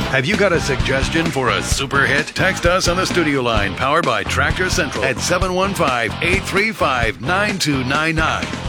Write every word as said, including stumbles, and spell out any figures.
Have you got a suggestion for a super hit? Text us on the studio line powered by Tractor Central at seven one five, eight three five, nine two nine nine.